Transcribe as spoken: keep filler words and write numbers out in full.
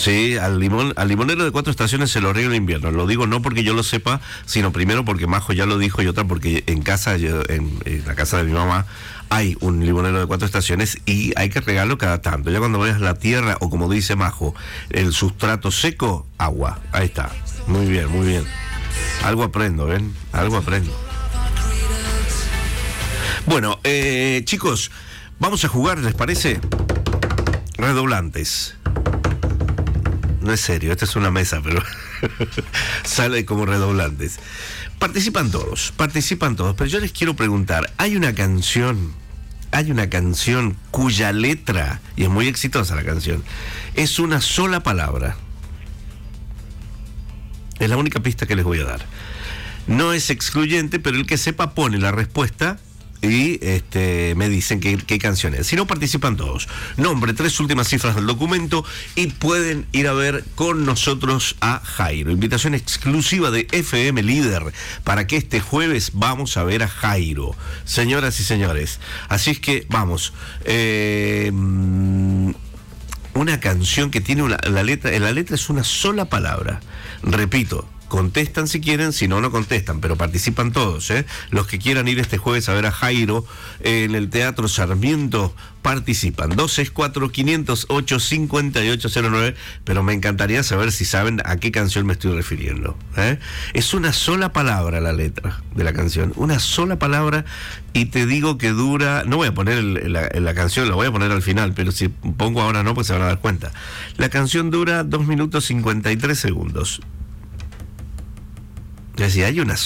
Sí, al limón, al limonero de Cuatro Estaciones se lo riego en invierno. Lo digo no porque yo lo sepa, sino primero porque Majo ya lo dijo y otra porque en casa, yo, en, en la casa de mi mamá, hay un limonero de Cuatro Estaciones y hay que regarlo cada tanto. Ya cuando veas la tierra, o como dice Majo, el sustrato seco, agua. Ahí está. Muy bien, muy bien. Algo aprendo, ¿ven? Algo aprendo. Bueno, eh, chicos, vamos a jugar, ¿les parece? Redoblantes. No es serio, esta es una mesa, pero sale como redoblantes. Participan todos, participan todos, pero yo les quiero preguntar, hay una canción, hay una canción cuya letra, y es muy exitosa la canción, es una sola palabra. Es la única pista que les voy a dar. No es excluyente, pero el que sepa pone la respuesta y este, me dicen qué, qué canción es. Si no, participan todos. Nombre, tres últimas cifras del documento y pueden ir a ver con nosotros a Jairo. Invitación exclusiva de F M Líder para que este jueves vamos a ver a Jairo, señoras y señores. Así es que vamos. Eh, una canción que tiene una, la letra, la letra es una sola palabra. Repito. Contestan si quieren, si no, no contestan, pero participan todos, ¿eh? Los que quieran ir este jueves a ver a Jairo en el Teatro Sarmiento, participan. dos seis cuatro, quinientos ocho, cincuenta y ocho cero nueve, pero me encantaría saber si saben a qué canción me estoy refiriendo, ¿eh? Es una sola palabra la letra de la canción, una sola palabra, y te digo que dura, no voy a poner el, la, la canción, la voy a poner al final, pero si pongo ahora no, pues se van a dar cuenta. La canción dura dos minutos cincuenta y tres segundos. Es decir, hay una